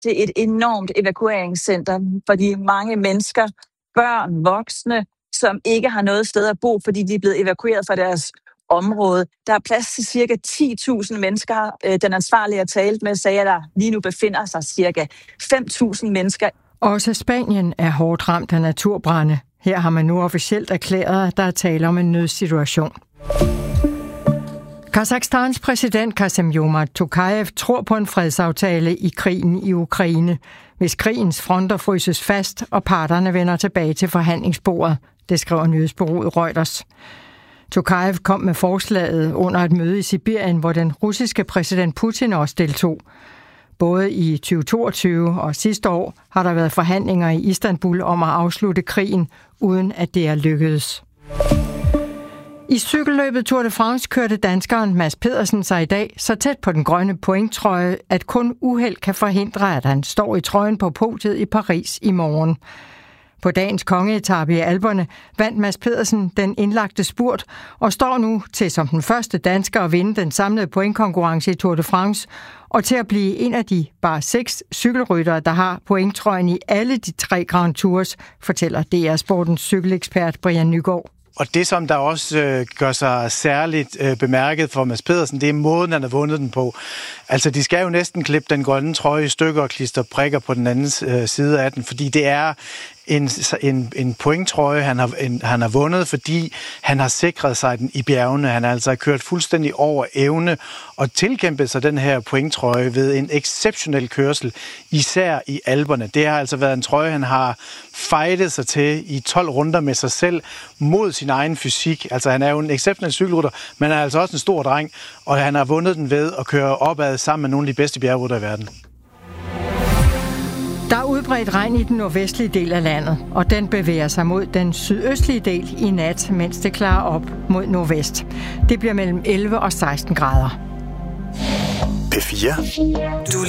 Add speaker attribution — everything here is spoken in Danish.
Speaker 1: til et enormt evakueringscenter for de mange mennesker, børn, voksne, som ikke har noget sted at bo, fordi de er blevet evakueret fra deres område. Der er plads til cirka 10.000 mennesker. Den ansvarlige, jeg talte med, sagde, at der lige nu befinder sig cirka 5.000 mennesker.
Speaker 2: Også Spanien er hårdt ramt af naturbrande. Her har man nu officielt erklæret, at der er tale om en nødsituation. Kazakhstans præsident Kassym-Jomart Tokayev tror på en fredsaftale i krigen i Ukraine, hvis krigens fronter fryses fast og parterne vender tilbage til forhandlingsbordet, det skriver nyhedsbureauet Reuters. Tokayev kom med forslaget under et møde i Sibirien, hvor den russiske præsident Putin også deltog. Både i 2022 og sidste år har der været forhandlinger i Istanbul om at afslutte krigen, uden at det er lykkedes. I cykelløbet Tour de France kørte danskeren Mads Pedersen sig i dag så tæt på den grønne pointtrøje, at kun uheld kan forhindre, at han står i trøjen på podiet i Paris i morgen. På dagens kongeetape i Alperne vandt Mads Pedersen den indlagte spurt og står nu til som den første dansker at vinde den samlede pointkonkurrence i Tour de France og til at blive en af de bare 6 cykelryttere, der har pointtrøjen i alle de 3 Grand Tours, fortæller DR Sportens cykelekspert Brian Nygaard.
Speaker 3: Og det, som der også gør sig særligt bemærket for Mads Pedersen, det er måden, han har vundet den på. Altså, de skal jo næsten klippe den grønne trøje i stykker og klistre prikker på den anden side af den, fordi det er en pointtrøje, han har vundet, fordi han har sikret sig den i bjergene. Han har altså kørt fuldstændig over evne og tilkæmpet sig den her pointtrøje ved en exceptionel kørsel, især i Alperne. Det har altså været en trøje, han har fightet sig til i 12 runder med sig selv mod sin egen fysik. Altså, han er jo en exceptionel cykelrytter, men han er altså også en stor dreng, og han har vundet den ved at køre opad sammen med nogle af de bedste bjergryttere i verden.
Speaker 2: Der er udbredt regn i den nordvestlige del af landet, og den bevæger sig mod den sydøstlige del i nat, mens det klarer op mod nordvest. Det bliver mellem 11 og 16 grader.
Speaker 4: P4. Du